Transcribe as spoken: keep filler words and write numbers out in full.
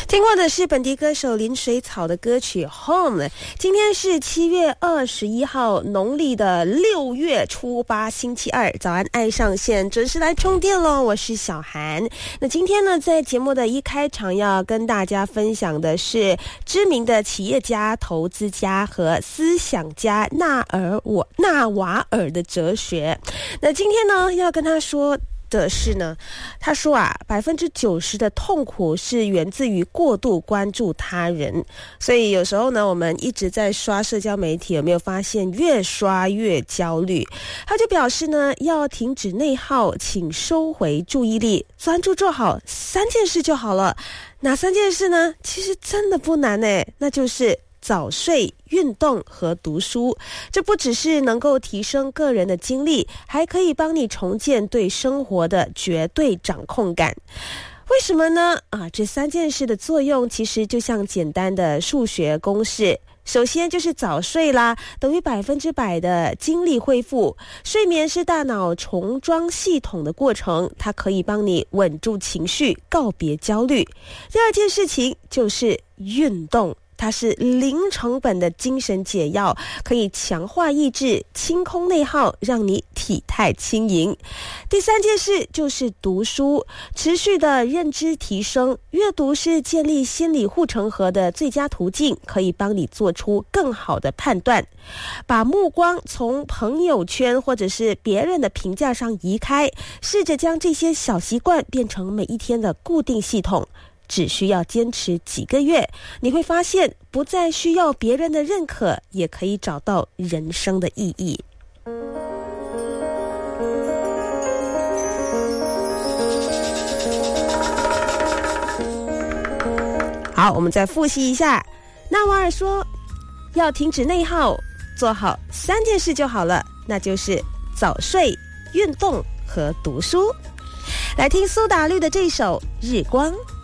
听过的是本地歌手林水草的歌曲 Home。 今天是七月二十一号，农历的六月初八，星期二。早安爱上线，准时来充电咯，我是小涵。那今天呢，在节目的一开场要跟大家分享的是知名的企业家、投资家和思想家纳尔我纳瓦尔的哲学。那今天呢，要跟他说的是呢，他说啊，百分之九十的痛苦是源自于过度关注他人。所以有时候呢，我们一直在刷社交媒体，有没有发现越刷越焦虑？他就表示呢，要停止内耗，请收回注意力，专注做好三件事就好了。哪三件事呢？其实真的不难诶，那就是早睡、运动和读书。这不只是能够提升个人的精力，还可以帮你重建对生活的绝对掌控感。为什么呢？啊，这三件事的作用其实就像简单的数学公式。首先就是早睡啦，等于百分之百的精力恢复。睡眠是大脑重装系统的过程，它可以帮你稳住情绪，告别焦虑。第二件事情就是运动。它是零成本的精神解药，可以强化意志，清空内耗，让你体态轻盈。第三件事就是读书，持续的认知提升。阅读是建立心理护城河的最佳途径，可以帮你做出更好的判断。把目光从朋友圈或者是别人的评价上移开，试着将这些小习惯变成每一天的固定系统。只需要坚持几个月，你会发现不再需要别人的认可，也可以找到人生的意义。好，我们再复习一下。纳瓦尔说，要停止内耗，做好三件事就好了，那就是早睡、运动和读书。来听苏打绿的这首《日光》。